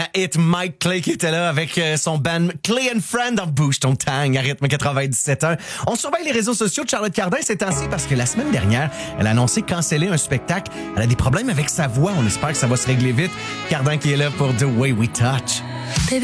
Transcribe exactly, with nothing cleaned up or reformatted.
Hit Mike Clay qui était là avec euh, son band Clay and Friend of Bouge ton Tang à rythme quatre-vingt-dix-sept un. On surveille les réseaux sociaux de Charlotte Cardin ces temps-ci parce que la semaine dernière, elle a annoncé canceller un spectacle. Elle a des problèmes avec sa voix. On espère que ça va se régler vite. Cardin qui est là pour The Way We Touch.